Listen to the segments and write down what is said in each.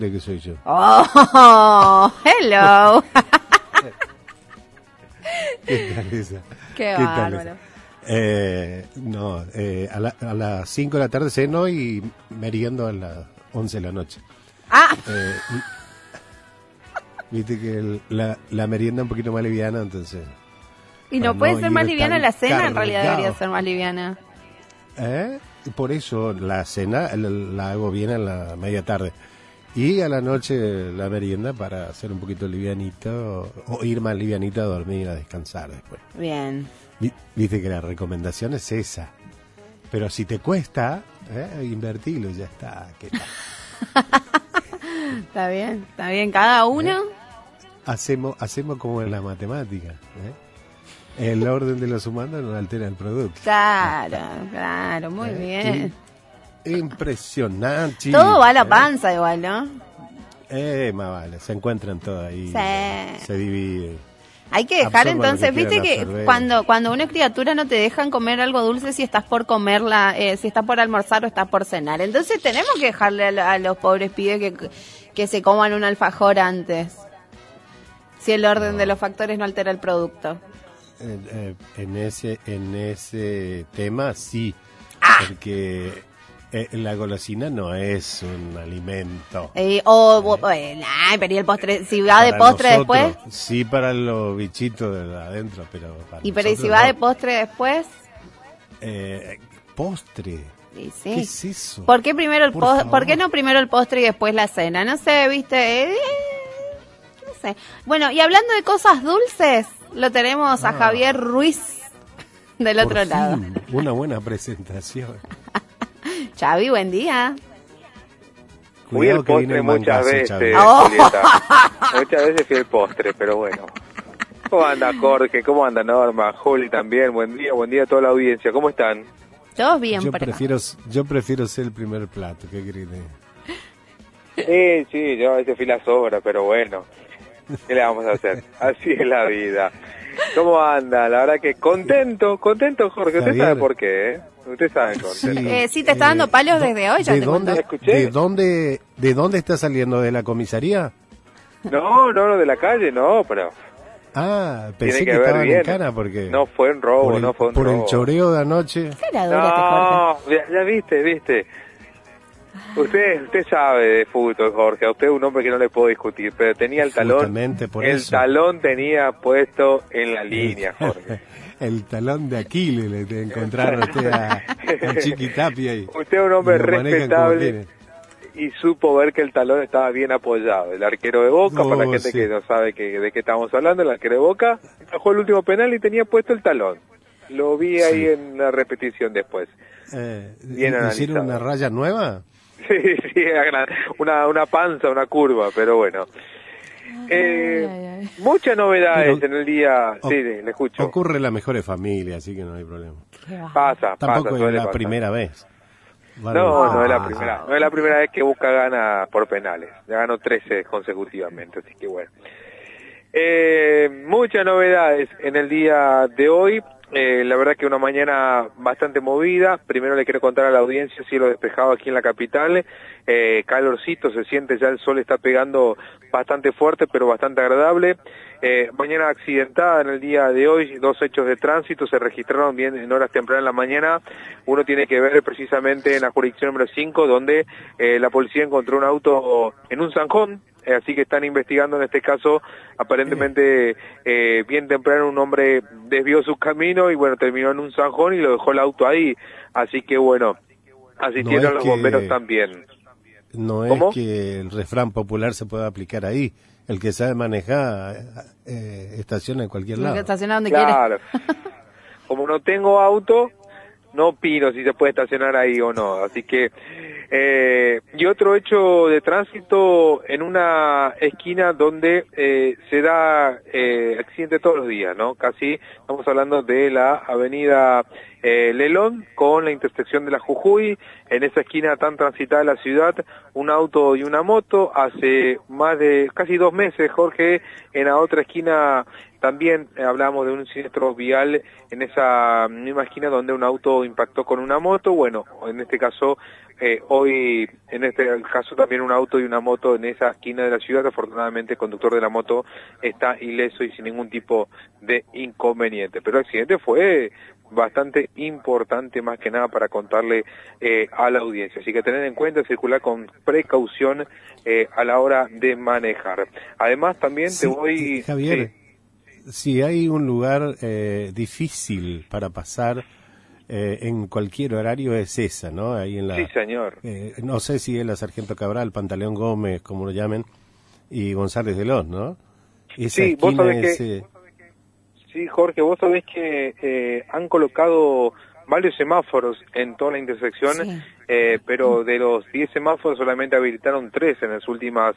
de que soy yo. ¡Oh! ¡Hello! ¿Qué tal esa? ¡Qué tal bárbaro! A las 5 de la tarde ceno y meriendo a las 11 de la noche. ¡Ah! Viste que la merienda es un poquito más liviana, entonces... Y no puede ser más liviana la cena, cargado. en realidad debería ser más liviana. Por eso la cena la hago bien a la media tarde. Y a la noche la merienda para hacer un poquito livianito o ir más livianito a dormir, a descansar después. Bien. Viste que la recomendación es esa. Pero si te cuesta, invertilo y ya está. ¿Qué tal? Está bien. Cada uno... Hacemos como en la matemática. El orden de los humanos no altera el producto. Claro, muy bien. Impresionante. Todo va a la panza igual, ¿no? Más vale, se encuentran todos ahí, Sí. se dividen. Hay que dejar Absorban entonces, lo que viste quieran que absorber. cuando una criatura no te dejan comer algo dulce si estás por comerla, si estás por almorzar o estás por cenar. Entonces tenemos que dejarle a los pobres pibes que se coman un alfajor antes. Si el orden de los factores no altera el producto. En ese tema sí, porque la golosina no es un alimento. Pero ¿y el postre? Si va de Para postre nosotros, después. sí, para los bichitos de adentro, pero para Pero ¿y si nosotros va no. de postre después? Postre. Sí. ¿Qué es eso? ¿Por qué primero ¿Por qué favor. no primero el postre y después la cena? No sé, viste. No sé. Bueno, y hablando de cosas dulces, lo tenemos a Javier Ruiz del Por otro lado. fin, una buena presentación. Xavi, buen día. Fui el Cuidado que viene postre el muchas mangazo, veces, Xavi. Julieta. Muchas veces fui el postre, pero bueno. ¿Cómo anda Jorge? ¿Cómo anda Norma? Juli también, buen día a toda la audiencia. ¿Cómo están? Todos bien, Yo por acá. prefiero ser el primer plato, ¿qué querés? Sí, yo a veces fui la sobra, pero bueno. ¿Qué le vamos a hacer? Así es la vida. ¿Cómo anda? La verdad que contento, Jorge. Usted Javier. sabe por qué, ¿eh? Usted sabe contento. Sí, te está dando palos desde hoy, ya ¿De te dónde, cuento. ¿Escuché? ¿De dónde está saliendo? ¿De la comisaría? No, de la calle, no, pero Pensé tiene que que ver estaban bien. en cana porque... No fue un robo, no fue un por robo. el choreo de anoche. Caradura, Jorge. No, ya viste. Usted sabe de fútbol, Jorge. A usted es un hombre que no le puedo discutir, pero tenía el talón. Justamente por el eso. talón tenía puesto en la línea, Jorge. El talón de Aquiles le encontraron usted a Chiquitapia ahí. Usted es un hombre Lo manejan como respetable quieren. y supo ver que el talón estaba bien apoyado. El arquero de Boca, para la gente Sí. que no sabe de qué estamos hablando, el arquero de Boca bajó el último penal y tenía puesto el talón. Lo vi ahí en la repetición después. Bien ¿Hicieron analizado. una raya nueva? Sí, una panza, una curva, pero bueno. Ay. Muchas novedades Pero- en el día. Sí, le escucho. Ocurre en las mejores familias, así que no hay problema. Pasa, Tampoco suele es la pasar. primera vez. No es la primera. No es la primera vez que Boca gana por penales. Ya ganó 13 consecutivamente, así que bueno. Muchas novedades en el día de hoy. La verdad que una mañana bastante movida. Primero le quiero contar a la audiencia, cielo despejado aquí en la capital, calorcito, se siente, ya el sol está pegando bastante fuerte, pero bastante agradable. Mañana accidentada en el día de hoy, 2 hechos de tránsito se registraron bien en horas tempranas de la mañana. Uno tiene que ver precisamente en la jurisdicción número 5, donde la policía encontró un auto en un zanjón. Así que están investigando en este caso, aparentemente bien temprano un hombre desvió su camino y bueno, terminó en un zanjón y lo dejó el auto ahí, así que bueno, asistieron No es los que- bomberos también. No ¿Cómo? es que el refrán popular se pueda aplicar ahí. El que sabe manejar estaciona en cualquier Lo lado. que estaciona donde Claro, como no tengo auto, no opino si se puede estacionar ahí o no, así que y otro hecho de tránsito en una esquina donde se da accidente todos los días, ¿no? Casi estamos hablando de la avenida Lelón con la intersección de la Jujuy. En esa esquina tan transitada de la ciudad, un auto y una moto. Hace más de casi 2 meses, Jorge, en la otra esquina también hablamos de un siniestro vial en esa misma esquina donde un auto impactó con una moto. Bueno, en este caso hoy en este caso también un auto y una moto en esa esquina de la ciudad. Afortunadamente el conductor de la moto está ileso y sin ningún tipo de inconveniente, pero el accidente fue bastante importante, más que nada para contarle a la audiencia, así que tener en cuenta circular con precaución a la hora de manejar. Además también sí, te voy... Javier, si hay un lugar difícil para pasar en cualquier horario es esa, ¿no? Ahí en la, sí, señor. No sé si es la Sargento Cabral, Pantaleón Gómez, como lo llamen, y González de Los, ¿no? Esa sí, vos sabés es, sí, Jorge, vos sabés que han colocado varios semáforos en toda la intersección, sí. Pero de los 10 semáforos solamente habilitaron 3 en los últimos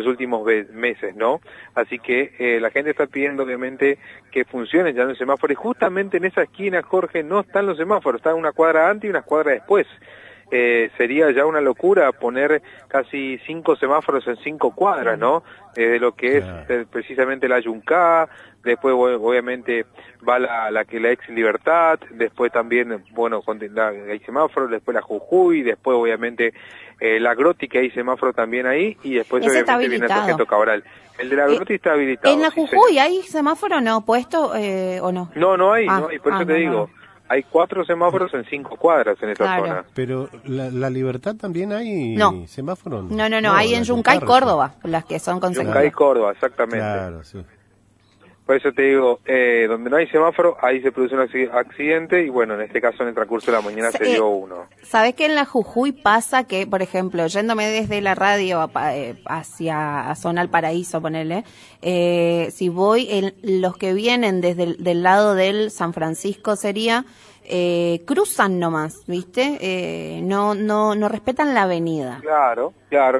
meses, ¿no? Así que la gente está pidiendo obviamente que funcionen ya los semáforos, y justamente en esa esquina, Jorge, no están los semáforos, están una cuadra antes y una cuadra después. Sería ya una locura poner casi 5 semáforos en 5 cuadras, ¿no? De lo que es precisamente la Yuncá, después obviamente va la ex Libertad, después también, bueno, hay semáforos, después la Jujuy, después obviamente la Groti, que hay semáforo también ahí, y después ese obviamente viene el Sargento Cabral. El de la Groti está habilitado. ¿En la Jujuy hay semáforo no puesto o no? No hay, por eso te digo. Hay 4 semáforos en 5 cuadras en esa zona. Pero la Libertad también hay semáforos. No, hay en Yungay y Córdoba, las que son consecutivas. Yungay y Córdoba, exactamente. Claro, sí. Por eso te digo, donde no hay semáforo, ahí se produce un accidente, y bueno, en este caso en el transcurso de la mañana se dio uno. ¿Sabés que en la Jujuy pasa que, por ejemplo, yéndome desde la radio hacia Zona al Paraíso, ponele, si voy, los que vienen desde del lado del San Francisco sería, cruzan nomás, ¿viste? No respetan la avenida. Claro.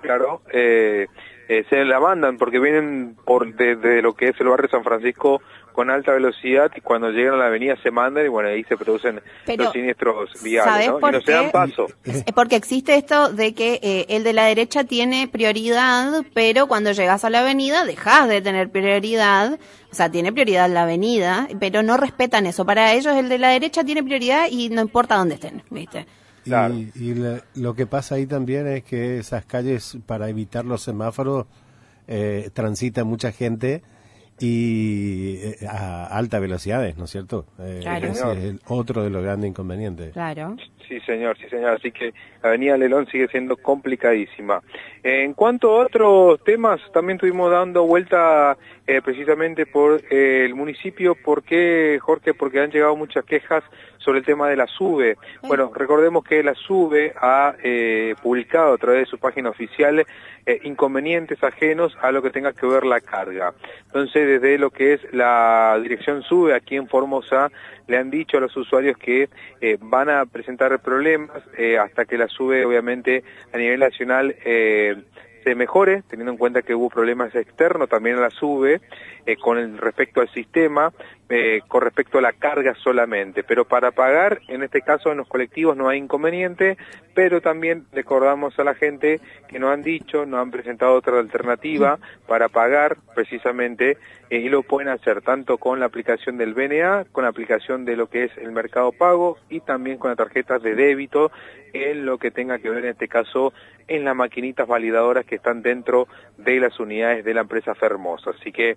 Se la mandan porque vienen de lo que es el barrio San Francisco con alta velocidad, y cuando llegan a la avenida se mandan, y bueno, ahí se producen los siniestros viales, ¿no? Y no se dan paso. Porque existe esto de que el de la derecha tiene prioridad, pero cuando llegas a la avenida dejas de tener prioridad, o sea, tiene prioridad la avenida, pero no respetan eso. Para ellos el de la derecha tiene prioridad y no importa dónde estén, ¿viste? Claro. Lo que pasa ahí también es que esas calles, para evitar los semáforos, transita mucha gente y a altas velocidades, ¿no es cierto? Claro. Ese es otro de los grandes inconvenientes. Claro. Sí, señor. Así que la avenida Lelón sigue siendo complicadísima. En cuanto a otros temas, también estuvimos dando vuelta precisamente por el municipio. ¿Por qué, Jorge? Porque han llegado muchas quejas sobre el tema de la SUBE. Bueno, recordemos que la SUBE ha publicado a través de su página oficial inconvenientes ajenos a lo que tenga que ver la carga. Entonces, desde lo que es la dirección SUBE aquí en Formosa, le han dicho a los usuarios que van a presentar problemas hasta que la SUBE, obviamente, a nivel nacional se mejore, teniendo en cuenta que hubo problemas externos también a la SUBE con respecto al sistema, con respecto a la carga solamente, pero para pagar, en este caso en los colectivos no hay inconveniente, pero también recordamos a la gente que nos han dicho, nos han presentado otra alternativa para pagar precisamente, y lo pueden hacer tanto con la aplicación del BNA, con la aplicación de lo que es el Mercado Pago, y también con las tarjetas de débito, en lo que tenga que ver en este caso en las maquinitas validadoras que están dentro de las unidades de la empresa Fermosa. Así que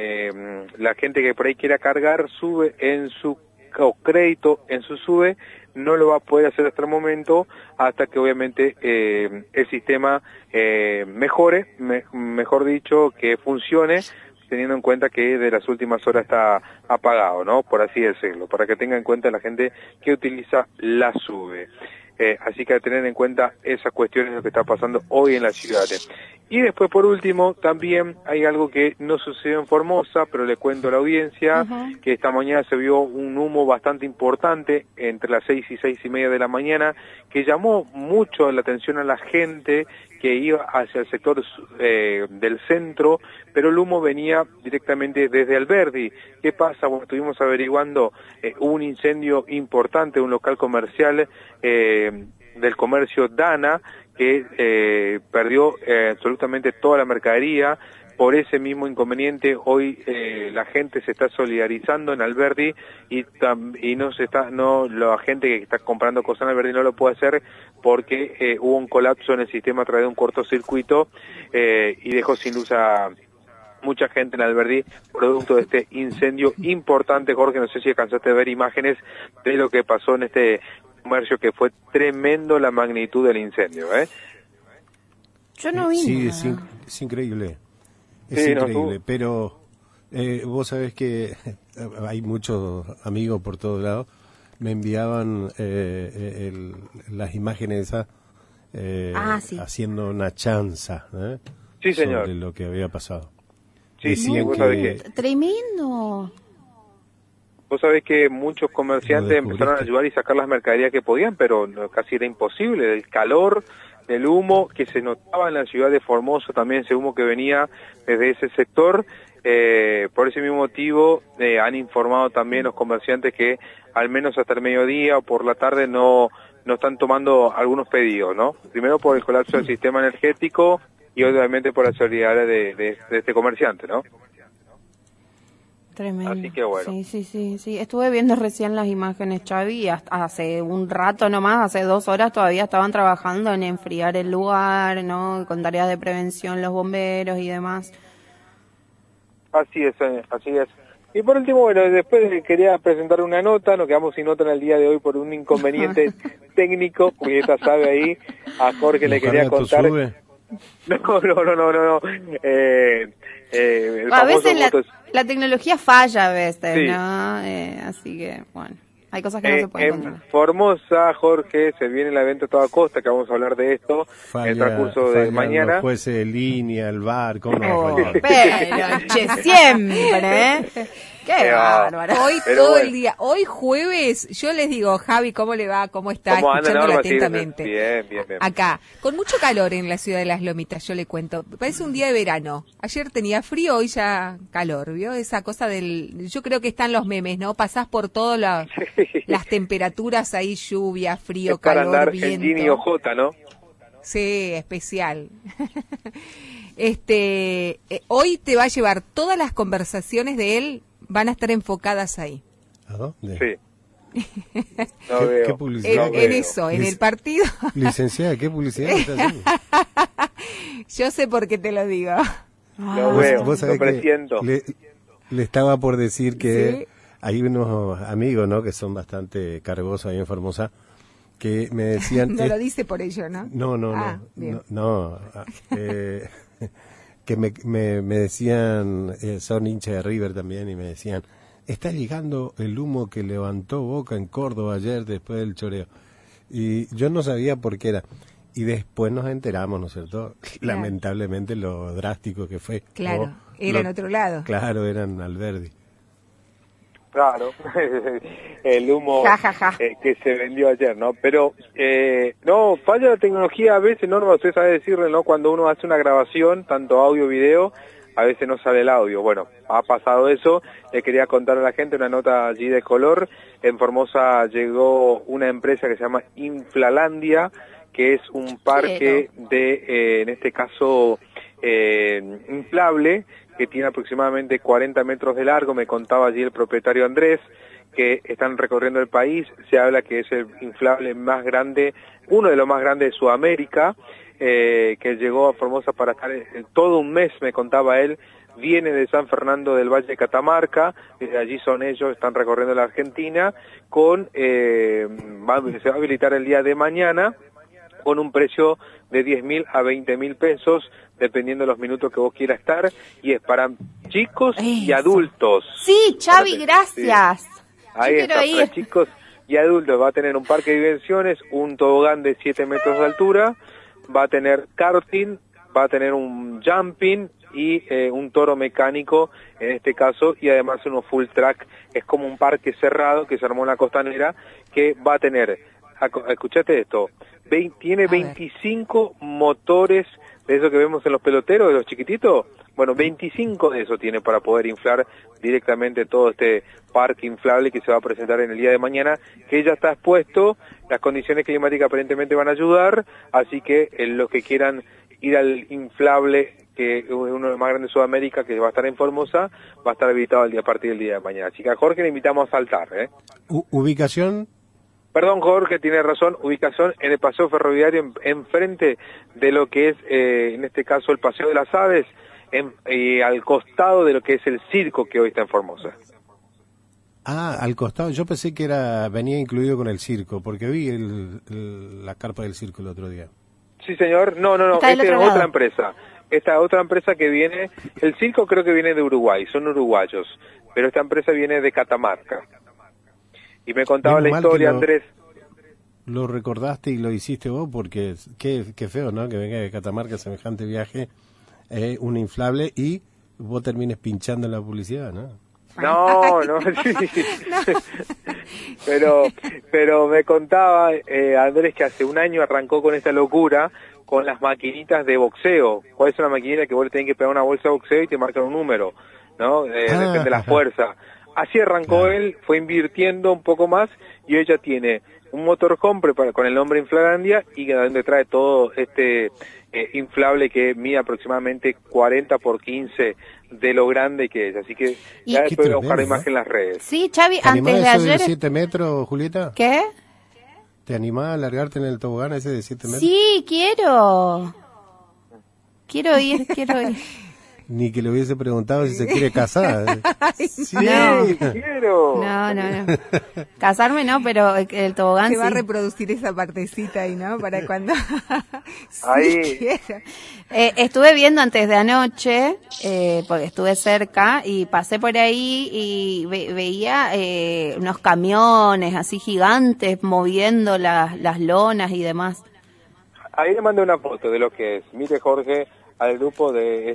la gente que por ahí quiera cargar SUBE en su crédito en su SUBE no lo va a poder hacer hasta el momento, hasta que obviamente el sistema mejore, mejor dicho, que funcione, teniendo en cuenta que de las últimas horas está apagado, ¿no? Por así decirlo, para que tenga en cuenta la gente que utiliza la SUBE. Así que a tener en cuenta esas cuestiones de lo que está pasando hoy en la ciudad. Y después, por último, también hay algo que no sucedió en Formosa, pero le cuento a la audiencia, que esta mañana se vio un humo bastante importante entre las 6 y 6:30 de la mañana, que llamó mucho la atención a la gente que iba hacia el sector del centro, pero el humo venía directamente desde Alberdi. ¿Qué pasa? Bueno, estuvimos averiguando, hubo un incendio importante, un local comercial del comercio Dana, que perdió absolutamente toda la mercadería. Por ese mismo inconveniente, hoy la gente se está solidarizando en Alberdi y la gente que está comprando cosas en Alberdi no lo puede hacer porque hubo un colapso en el sistema a través de un cortocircuito y dejó sin luz a mucha gente en Alberdi, producto de este incendio importante. Jorge, no sé si alcanzaste a ver imágenes de lo que pasó en este comercio, que fue tremendo la magnitud del incendio, Yo no vi Sí, nada. es increíble. Es Sí, increíble, pero vos sabés que hay muchos amigos por todos lados, me enviaban las imágenes esas Sí. haciendo una chanza Sí, señor. sobre lo que había pasado. Sí, Decían vos que sabés que Tremendo. Vos sabés que muchos comerciantes Lo empezaron a descubriste. ayudar y sacar las mercaderías que podían, pero casi era imposible. Del calor, del humo que se notaba en la ciudad de Formosa, también ese humo que venía desde ese sector. Por ese mismo motivo han informado también los comerciantes que al menos hasta el mediodía o por la tarde no están tomando algunos pedidos, ¿no? Primero por el colapso del sistema energético y obviamente por la solidaridad de este comerciante, ¿no? Tremendo. Así que bueno. Sí. Estuve viendo recién las imágenes, Xavi, y hasta hace un rato nomás, hace 2 horas todavía estaban trabajando en enfriar el lugar, ¿no? Con tareas de prevención los bomberos y demás. Así es, así es. Y por último, bueno, después quería presentar una nota, nos quedamos sin nota en el día de hoy por un inconveniente técnico. Julieta sabe ahí, a Jorge le quería contar. No. El A veces famoso la tecnología falla a veces, Sí. ¿no? Así que, bueno, hay cosas que no se pueden en controlar. Formosa, Jorge, se viene el evento Toda Costa, que vamos a hablar de esto en el transcurso de mañana. Los jueces de línea, el VAR, ¿cómo no va a Oh, fallar? pero, che, siempre, ¿eh? Qué bárbaro. Hoy Pero todo bueno. el día, hoy jueves, yo les digo, Javi, ¿cómo le va? ¿Cómo está? ¿Cómo anda, Escuchándolo Norma? Sí, atentamente. bien. Acá, con mucho calor en la ciudad de Las Lomitas, yo le cuento. Parece un día de verano. Ayer tenía frío, hoy ya calor, ¿vio? Esa cosa yo creo que están los memes, ¿no? Pasás por todas las temperaturas ahí, lluvia, frío, Es para calor, andar en jean y viento. ojota, ¿no? Sí, especial. Hoy te va a llevar todas las conversaciones de él, van a estar enfocadas ahí. ¿A dónde? Sí. No ¿Qué veo. publicidad? No En veo. eso, en el partido. Licenciada, ¿qué publicidad me está haciendo? Yo sé por qué te lo digo. Lo Vos- veo, vos sabés lo que presiento. le estaba por decir que Sí. hay unos amigos, ¿no?, que son bastante cargosos ahí en Formosa, que me decían... No lo dice por ello, ¿no? No, Ah, bien. Que me decían, son hinchas de River también, y me decían, está llegando el humo que levantó Boca en Córdoba ayer después del choreo. Y yo no sabía por qué era. Y después nos enteramos, ¿no es cierto? Claro. Lamentablemente lo drástico que fue. Claro, era en otro lado. Claro, eran Alberdi. Claro, el humo Ja, ja, ja. Que se vendió ayer, ¿no? Pero, no, falla la tecnología a veces, Norma, usted sabe decirle, ¿no? Cuando uno hace una grabación, tanto audio video, a veces no sale el audio. Bueno, ha pasado eso. Le quería contar a la gente una nota allí de color. En Formosa llegó una empresa que se llama Inflalandia, que es un parque de, en este caso, inflable, que tiene aproximadamente 40 metros de largo. Me contaba allí el propietario Andrés, que están recorriendo el país. Se habla que es el inflable más grande, uno de los más grandes de Sudamérica, que llegó a Formosa para estar todo un mes, me contaba él. Viene de San Fernando del Valle de Catamarca, desde allí son ellos, están recorriendo la Argentina, se va a habilitar el día de mañana, con un precio de 10.000 a 20.000 pesos, dependiendo de los minutos que vos quieras estar, y es para chicos y Eso. adultos. Sí, Xavi, Espérate, gracias. sí. Ahí Yo está, quiero para ir. chicos y adultos. Va a tener un parque de diversiones, un tobogán de 7 metros de altura, va a tener karting, va a tener un jumping y un toro mecánico en este caso, y además uno full track. Es como un parque cerrado que se armó en la costanera, que va a tener, escuchate esto, tiene A ver. 25 motores de eso que vemos en los peloteros, de los chiquititos, bueno, 25 de eso tiene para poder inflar directamente todo este parque inflable que se va a presentar en el día de mañana, que ya está expuesto, las condiciones climáticas aparentemente van a ayudar, así que los que quieran ir al inflable, que es uno de los más grandes de Sudamérica, que va a estar en Formosa, va a estar habilitado a partir del día de mañana. Así que a Jorge le invitamos a saltar. ¿Ubicación? Perdón, Jorge, tiene razón, ubicación en el paseo ferroviario, enfrente de lo que es, en este caso, el Paseo de las Aves, al costado de lo que es el circo que hoy está en Formosa. Ah, al costado. Yo pensé que venía incluido con el circo, porque vi la carpa del circo el otro día. Sí, señor. No, esta es otra empresa. Esta otra empresa que viene, el circo creo que viene de Uruguay, son uruguayos, pero esta empresa viene de Catamarca. Y me contaba la historia, Andrés. Lo recordaste y lo hiciste vos, porque qué feo, ¿no? Que venga de Catamarca semejante viaje, un inflable, y vos termines pinchando en la publicidad, ¿no? No, sí. pero me contaba Andrés que hace un año arrancó con esta locura con las maquinitas de boxeo. ¿Cuál es una maquinita que vos le tenés que pegar una bolsa de boxeo y te marcan un número, ¿no? Depende de la fuerza. Así arrancó él, fue invirtiendo un poco más y hoy ya tiene un motorhome con el nombre Inflalandia y donde trae todo este inflable que mide aproximadamente 40 por 15 de lo grande que es. Así que ya después voy a buscar la imagen en las redes. Sí, Xavi, ¿Te antes de ayer... de 7 metros, Julieta? ¿Qué? ¿Te animás a largarte en el tobogán ese de 7 metros? Sí, quiero ir. Ni que le hubiese preguntado si se quiere casar. Sí, quiero. No. Casarme no, pero el tobogán se va a reproducir esa partecita ahí, ¿no? Para cuando... ahí. Estuve viendo antes de anoche, porque estuve cerca, y pasé por ahí y veía unos camiones así gigantes moviendo las lonas y demás. Ahí le mandé una foto de lo que es. Mire, Jorge, al grupo de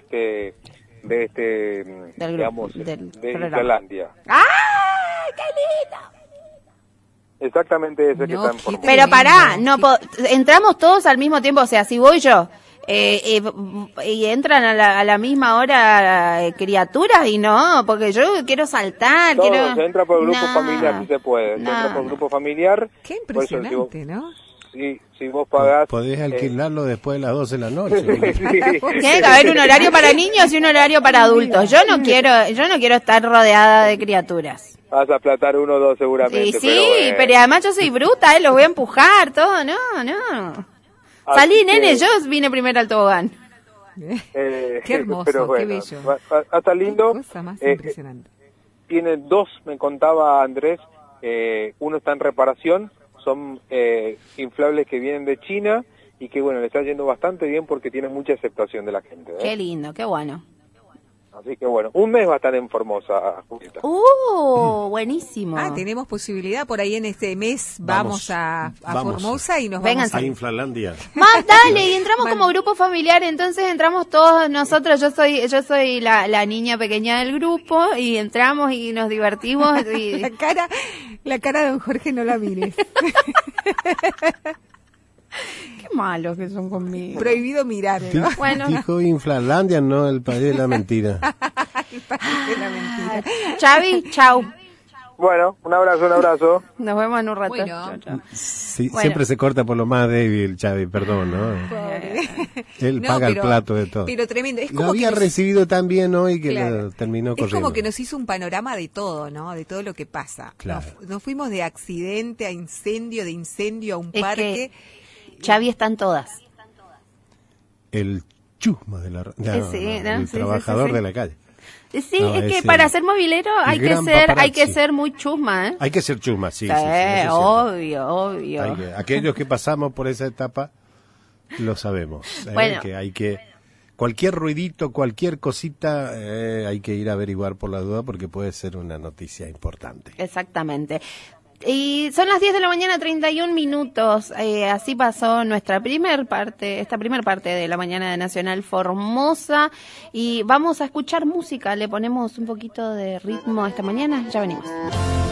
Inflalandia. ¡Ah! ¡Qué lindo! Exactamente ese que está en Formosa. Pero pará, entramos todos al mismo tiempo, o sea, si voy yo y entran a la misma hora criaturas y no, porque yo quiero saltar. Se entra por grupo familiar, si se puede. Se entra por grupo familiar. Qué impresionante, ¿no? Si vos pagás... Podés alquilarlo después de las 12 de la noche. Tiene que haber un horario para niños y un horario para adultos. Yo no quiero estar rodeada de criaturas. Vas a aplatar 1 o 2 seguramente. Pero además yo soy bruta, los voy a empujar, todo, no. Salí, nene, yo vine primero al tobogán. Qué hermoso, qué bello. Va a estar lindo. Qué cosa más impresionante. Tiene 2, me contaba Andrés, uno está en reparación. Son inflables que vienen de China y que, bueno, le está yendo bastante bien porque tiene mucha aceptación de la gente. Qué lindo, qué bueno. Así que, bueno, un mes va a estar en Formosa, Julieta. Buenísimo. Tenemos posibilidad por ahí en este mes. Vamos a Formosa y nos vamos a Inflalandia. Dale, y entramos como grupo familiar, entonces entramos todos nosotros. Yo soy la niña pequeña del grupo y entramos y nos divertimos. Y... La cara de don Jorge no la mires. Qué malos que son conmigo. Prohibido mirar, ¿no? Bueno. Dijo Inflalandia, no el país de la mentira. El país de la mentira. Xavi, chau. Bueno, un abrazo. Nos vemos en un rato. Bueno. Chau. Sí, bueno. Siempre se corta por lo más débil, Xavi, perdón, ¿no? Él paga el plato de todo. Pero tremendo. Es como lo había recibido tan bien hoy que lo terminó corriendo. Es como que nos hizo un panorama de todo, ¿no? De todo lo que pasa. Claro. Nos fuimos de accidente a incendio, de incendio a un parque. Xavi están todas. El chusma de la... el trabajador de la calle. Sí, es que para ser movilero hay que ser muy chusma, ¿eh? Hay que ser chusma, sí. Obvio. Aquellos que pasamos por esa etapa lo sabemos. Bueno. Que hay que... Cualquier ruidito, cualquier cosita, hay que ir a averiguar por la duda porque puede ser una noticia importante. Exactamente. Y son las 10 de la mañana, 31 minutos. Así pasó esta primer parte de la mañana de Nacional Formosa. Y vamos a escuchar música. Le ponemos un poquito de ritmo esta mañana. Ya venimos.